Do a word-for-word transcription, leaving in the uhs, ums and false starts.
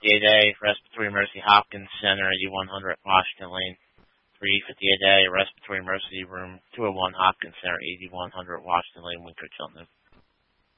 fifty-eight A, Respiratory Mercy Hopkins Center, eighty-one hundred Washington Lane. three fifty-eight A, Respiratory Mercy Room, two oh one Hopkins Center, eighty-one hundred Washington Lane, Winter, Chilton.